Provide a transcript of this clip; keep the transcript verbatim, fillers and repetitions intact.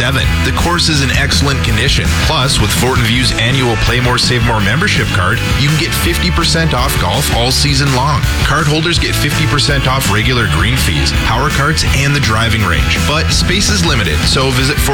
seven. The course is in excellent condition. Plus, with Fortin View's annual Play More, Save More membership card, you can get fifty percent off golf all season long. Card holders get fifty percent off regular green fees, power carts, and the driving range. But space is limited, so visit